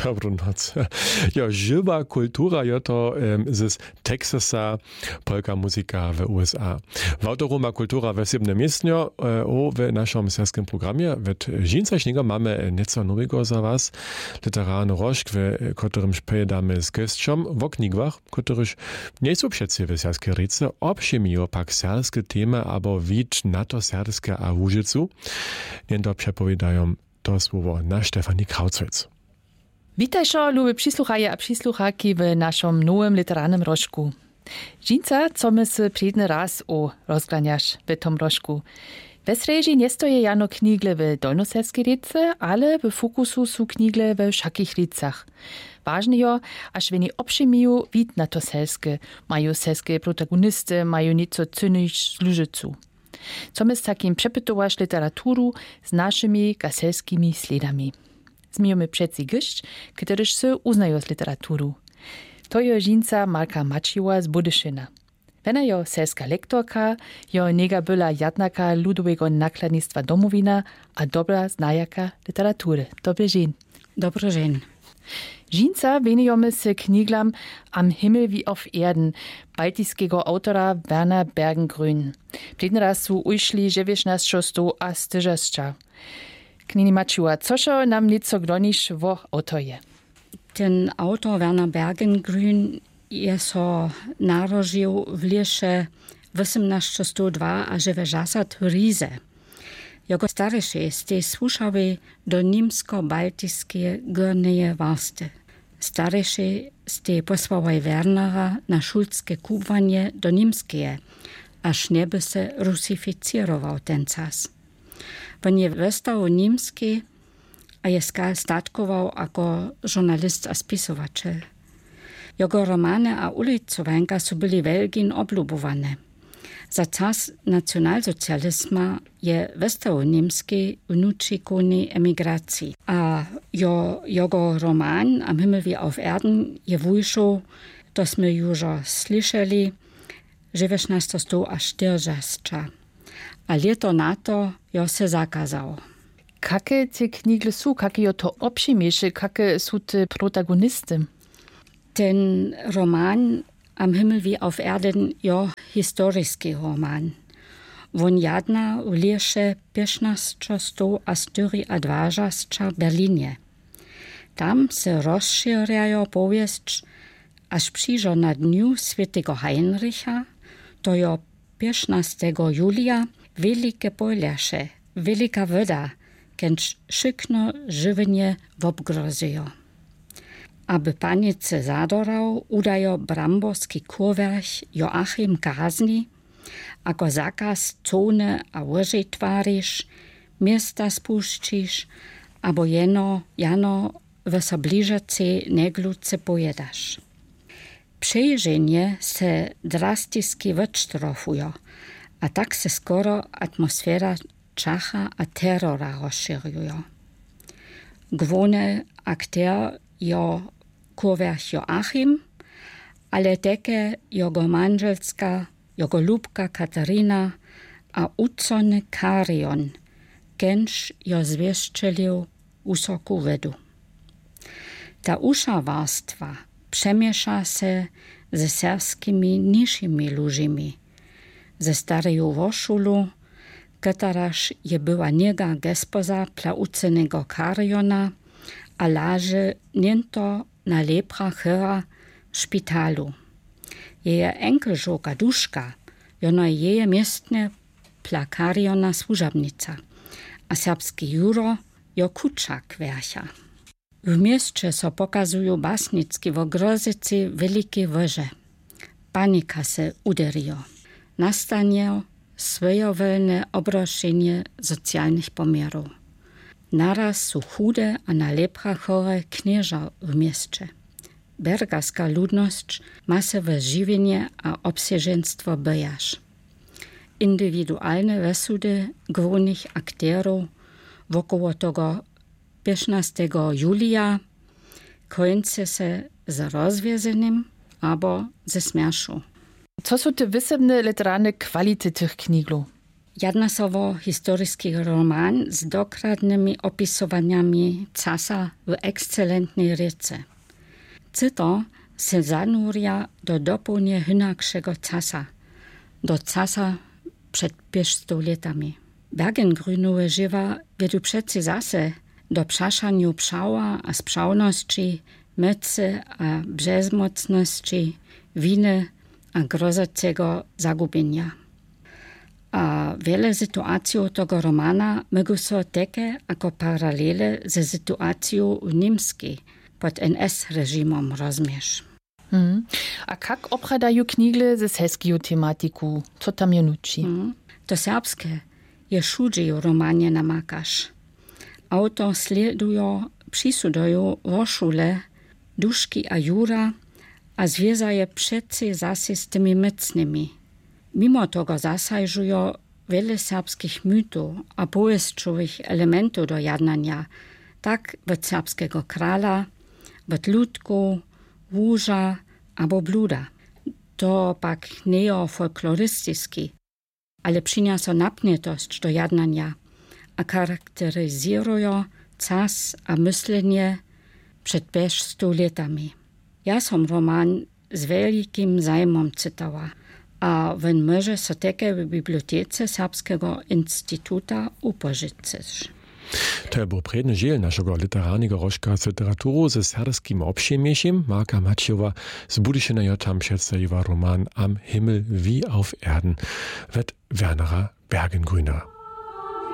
Dobrą noc. Ja, żywa kultura je to z Texasa, polka muzyka w USA. W autoroma kultura w siebnym miejscu w naszym serskim programie. W Żincaśniego mamy nieco nowego za was. Literarny rożk, w którym szpedamy z gościom w knigach, których nie są przecież w serskiej ryce, obszymiją pak serskie temy, albo wid na to serskie a Łużycu. Nie to przepowiadają to słowo na Stefanie Kraucwitz. Witajcie, lubi przysłuchaje a przysłuchaki w naszym nowym literarnym rożku. Dżinca, co my się przedni raz rozglaniasz w tym rożku. We sreži nie stoje jano knigle w dolnoserskiej ryce, ale w fokusu są knigle we wszakich rycach. Ważne je, aż oni obszymiją wid na to serskie, mają serskie protagonisty, mają nieco cynić z Łużycu. Co my z takim przepytowasz literaturu z naszymi gaselskimi śladami. Zmijemy przeci gość, któryż się uznają z literaturu. To je Dżinca Marka Maciła z Budyszyna. Ona je serska lektorka, je niega była jadnaka ludowego nakladnictwa Domowina, a dobra znajaka literatury. Dobry dzień. Dobry dzień. Dżinca wenujemy się kniglam Am Himmel wie auf Erden baltiskiego autora Werner Bergengrün. Przedni raz su ujszli 19 a styżascza. Knini Maciła, cożo nam nieco glonisz wo autorje? Ten autor Werner Bergengrün je so narodził w lesie 1802 a żywe żasat w Rize. Jego starsze ste słuchały do niemsko-baltijskie górneje warsty. Starsze ste posłałaj Wernera na szulskie kubwanie do niemskie, aż nie by se rusyfikował ten czas. On je westał niemski, a je statkował jako żurnalist a spisowatel. Jego romany a ulicowanka są byli wielgin oblubowane. Za czas nacjonalsocjalizmu je westał niemski wnuczikuni emigracji, a jego roman Am Himmel wie auf Erden je wyszł, tośmy już słyszeli, 19 a 40. A leto na to jo se zakazał. Jakie te knigle są, jakie je to obszymisze, jakie są te protagonisty? Ten roman Am Himmel wie auf Erden jo historyjski roman. Won jadna w lesie 15 a 24 Berlinie. Tam se rozszerzają powieść, aż przyjdzie na dniu świętego Heinricha, to jo 15 julia, wielkie polesie, wielka woda, kęcz szykno żywienie wobgrozują. Aby panice zadorał, udajo bramborski kurwerch Joachim kazni, ako zakaz cone a łyżej twarisz, miasta spuścisz, abo jano w sobliżace negluce pojedasz. Przejrzenie se drastycznie wystrofuje, a tak se skoro atmosfera czacha a terrora rozszerzuje. Główny aktor jo kurwerch Joachim, ale také jego manželska, jego lubka Katarina a ucony Karion, kenž jo zwieszczelił usoku wedu. Ta usza warstwa przemiesza se ze serskimi niższymi ludźmi, ze stareju woszulu, kataraż je była niega gespoza plaucenego Kariona, a laže niento na lepra chyra szpitalu. Jeje enkelżoka Duszka, jona jeje miestne plakariona służabnica, a serbski juro jo kuczak wercha. W mieście so pokazują basnicki w ogrozycy wielkie wyże. Panika se uderio. Nastanie swojowolne obroszenie socjalnych pomiarów. Naraz są chude a na lepra chore knieża w mieście. Bergarska ludność ma se w żywienie a obsieżeństwo bojaż. Indywidualne wesudy głównych aktorów wokoło tego 15 julia kończy se z rozwiedzeniem albo ze śmieszu. Co są te wysebne literarne kwality tych kniglu? Jednasowo historyczny roman z dokładnymi opisowaniami czasa w ekscelentnej rece. Cyto se zanuria do dopełnie inakszego czasa, do czasa przed 500 latami. Bergengrünowe żywa wiedu przecie zase do przaszaniu pszała a sprzałności, mycy a bezmocności, winy a grozacego zagubienia. A wiele sytuacji tego romana mogą są takie jako paralele ze sytuacją w Niemskiej pod NS-reżimem rozumiesz. A jak opradają knigle ze serbskiego tematiku? Co tam je nuci? To serbskie je wszędzie w romanie namakasz. Autor sledują, przysudują roszule, duszki a jura, a związaje przecie zase z tymi mycnymi. Mimo tego zasajżują wiele serbskich mitów a powieściowych elementów do jednania, tak od serbskiego krala, od ludków, wóża albo bluda. To pak neofolklorystyczny, ale przyniosą napnietość do jednania, a charakteryzują czas a myślenie przed 500 latami. Ja som roman z wielkim zajmom czytała, a weń może so takie w Bibliotece Serbskiego Instytuta upożyczyć. To był predny dziel naszego literarnego rożka z literaturu ze serbskim obšiemniejším. Marka Maciejowa z Budyšina tam przedstawiła roman Am Himmel wie auf Erden wet Wernera Bergengrüner.